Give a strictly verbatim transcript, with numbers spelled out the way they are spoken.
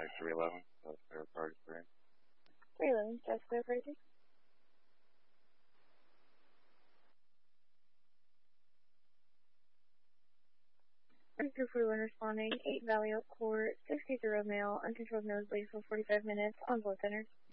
like three eleven, so third party three. three eleven, just clear for you. After forty-one responding, eight Valley Oak Court, sixty-three male, uncontrolled nosebleed for forty-five minutes on blood thinners.